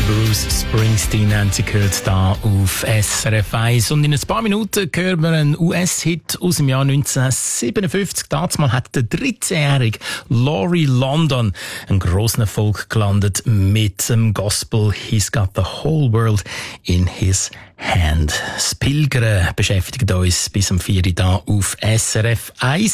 Bruce Springsteen haben Sie gehört, da auf SRF 1. Und in ein paar Minuten hören wir einen US-Hit aus dem Jahr 1957. Damals hat der 13-jährige Laurie London einen grossen Erfolg gelandet mit dem Gospel «He's got the whole world in his hand». Das Pilgern beschäftigt uns bis um 4 Uhr da auf SRF 1.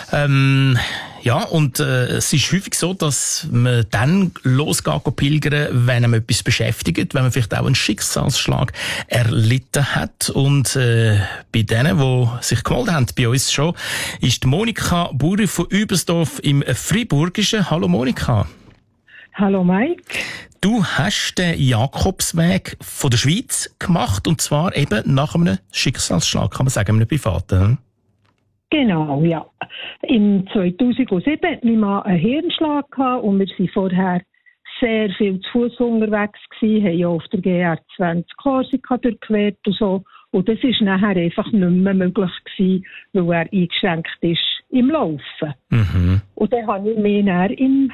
Ja, und es ist häufig so, dass man dann losgeht pilgern, wenn man etwas beschäftigt, wenn man vielleicht auch einen Schicksalsschlag erlitten hat. Und bei denen, die sich gemeldet haben, bei uns schon, ist Monika Buri von Übersdorf im Friburgischen. Hallo Monika. Hallo Mike. Du hast den Jakobsweg von der Schweiz gemacht, und zwar eben nach einem Schicksalsschlag, kann man sagen, einem privaten. Genau, ja. Im 2007 hatten wir mal einen Hirnschlag gehabt und wir waren vorher sehr viel zu Fuß unterwegs gewesen, haben ja auf der GR20 Korsika durchquert und so. Und das ist nachher einfach nicht mehr möglich gewesen, weil er eingeschränkt ist im Laufen. Mhm. Und dann habe ich mich dann im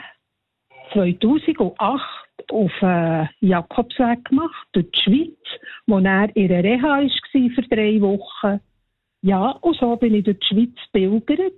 2008 auf einen Jakobsweg gemacht, durch die Schweiz, wo er in der Reha war für 3 Wochen. Ja, und so bin ich durch die Schweiz pilgert,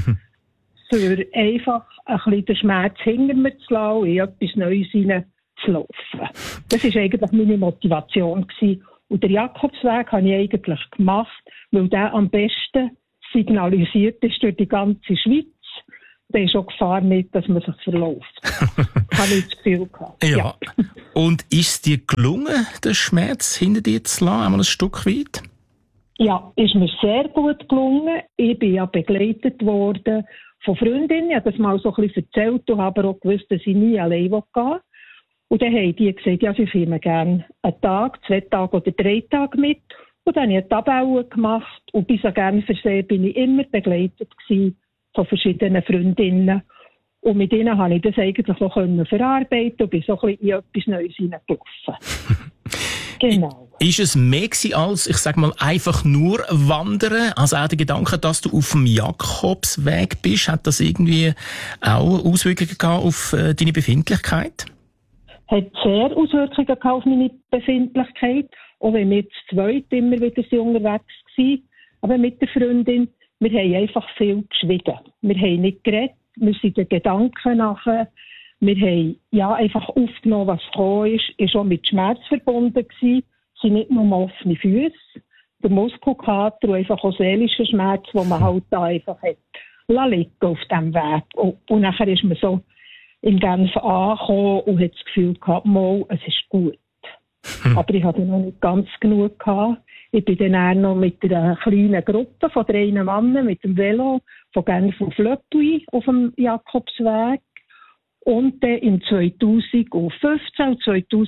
für einfach ein bisschen den Schmerz hinter mir zu lassen, in etwas Neues hineinzulaufen. Das war eigentlich meine Motivation gewesen. Und den Jakobsweg habe ich eigentlich gemacht, weil der am besten signalisiert ist durch die ganze Schweiz. Da ist auch Gefahr nicht, dass man sich verläuft. Habe ich das Gefühl gehabt. Ja. Und ist es dir gelungen, den Schmerz hinter dir zu lassen, einmal ein Stück weit? Ja, ist mir sehr gut gelungen. Ich bin ja begleitet worden von Freundinnen. Ich habe das mal so ein bisschen erzählt und habe aber auch gewusst, dass ich nie allein gehen will. Und dann haben die gesagt, ja, sie filmen gerne einen Tag, 2 Tage oder 3 Tage mit. Und dann habe ich eine Tabelle gemacht. Und bis an Genfersee bin ich immer begleitet gewesen von verschiedenen Freundinnen. Und mit ihnen konnte ich das eigentlich auch verarbeiten und bin so ein bisschen in etwas Neues hineingelaufen. Genau. Ist es mehr gewesen als, ich sag mal, einfach nur wandern? Also auch der Gedanke, dass du auf dem Jakobsweg bist, hat das irgendwie auch Auswirkungen gehabt auf deine Befindlichkeit? Hat sehr Auswirkungen gehabt auf meine Befindlichkeit. Auch wenn wir zu zweit immer wieder unterwegs waren, aber mit der Freundin, wir haben einfach viel geschwiegen. Wir haben nicht geredet, wir sind den Gedanken nachher. Wir haben ja einfach aufgenommen, was gekommen ist auch mit Schmerz verbunden gewesen. Es sind nicht nur offene Füße, der Muskelkater und einfach auch seelischer Schmerz, den man halt da einfach hat liegen auf diesem Weg. Und nachher ist man so in Genf angekommen und hat das Gefühl gehabt, mal, es ist gut. Aber ich hatte noch nicht ganz genug gehabt. Ich bin dann auch noch mit einer kleinen Gruppe von 3 Männern mit dem Velo von Genf auf Le Puy auf dem Jakobsweg. Und dann im 2015 und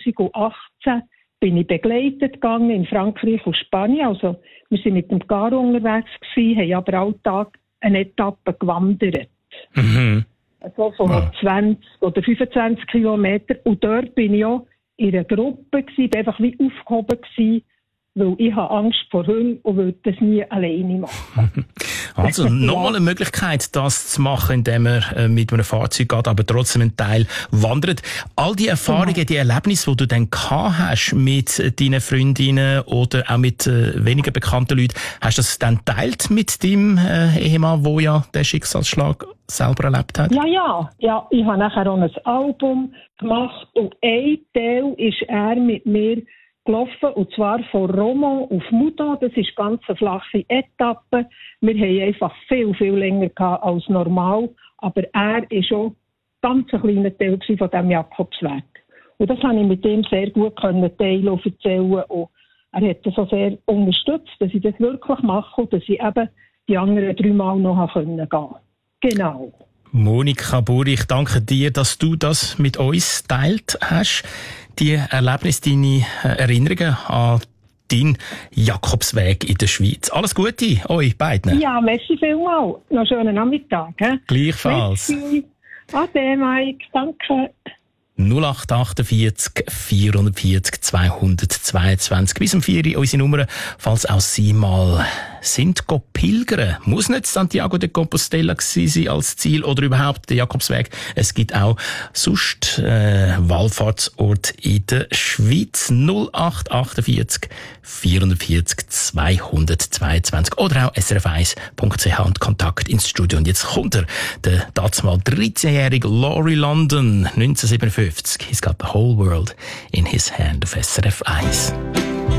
2018 bin ich begleitet gegangen in Frankreich und Spanien. Also wir sind mit dem Car unterwegs gewesen, haben aber alltag eine Etappe gewandert. Mhm. Also von 20 oder 25 Kilometer. Und dort bin ich auch in einer Gruppe gewesen, bin einfach wie aufgehoben gewesen, weil ich habe Angst vor Hunden und will das nie alleine machen. Also nochmal eine Möglichkeit, das zu machen, indem man mit einem Fahrzeug geht, aber trotzdem einen Teil wandert. All die Erfahrungen, die Erlebnisse, die du dann gehabt hast mit deinen Freundinnen oder auch mit weniger bekannten Leuten, hast du das dann geteilt mit deinem Ehemann, der ja den Schicksalsschlag selber erlebt hat? Ja. Ich habe nachher auch ein Album gemacht und ein Teil ist er mit mir gelaufen, und zwar von Romont auf Moudon. Das ist ganz eine flache Etappe. Wir haben einfach viel, viel länger gehabt als normal, aber er war schon ganz ein kleiner Teil von diesem Jakobsweg. Und das konnte ich mit ihm sehr gut teilen und erzählen. Und er hat das auch sehr unterstützt, dass ich das wirklich mache und dass ich eben die anderen 3 Mal noch gehen konnte. Genau. Monika Buri, ich danke dir, dass du das mit uns teilt hast. Die Erlebnisse, deine Erinnerungen an deinen Jakobsweg in der Schweiz. Alles Gute euch beiden. Ja, merci vielmals. Noch einen schönen Nachmittag. Gleichfalls. Merci. Ade, Mike. Danke. 0848 440 222. Bis um 4 Uhr unsere Nummer, falls auch Sie mal sind pilgern. Muss nicht Santiago de Compostela sein als Ziel oder überhaupt der Jakobsweg. Es gibt auch sonst Wallfahrtsorte in der Schweiz. 0848 440 222 oder auch srf1.ch und Kontakt ins Studio. Und jetzt kommt der dazumal 13-jährige Laurie London, 1957. He's got the whole world in his hand auf SRF 1.